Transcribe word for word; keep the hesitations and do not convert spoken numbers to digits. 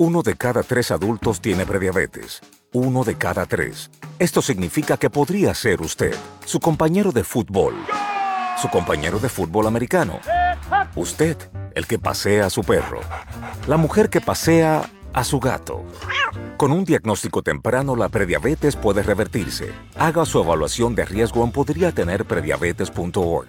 Uno de cada tres adultos tiene prediabetes. Uno de cada tres. Esto significa que podría ser usted, su compañero de fútbol, su compañero de fútbol americano, usted, el que pasea a su perro, la mujer que pasea a su gato. Con un diagnóstico temprano, la prediabetes puede revertirse. Haga su evaluación de riesgo en podría tener prediabetes punto org.